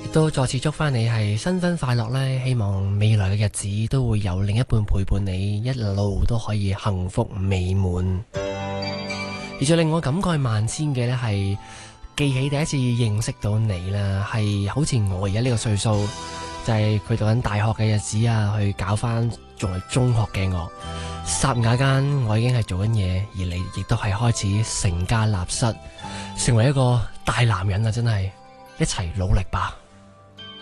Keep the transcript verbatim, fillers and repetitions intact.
都再次祝翻你係新婚快樂咧，希望未來嘅日子都會有另一半陪伴你，一路都可以幸福美滿。而最令我感慨萬千嘅呢，係記起第一次認識到你啦，係好似我而家呢個歲數，就係佢讀緊大學嘅日子啊，去搞翻仲係中學嘅我，霎眼間我已經係做緊嘢，而你亦都係開始成家立室，成為一個大男人啊！真係一齊努力吧。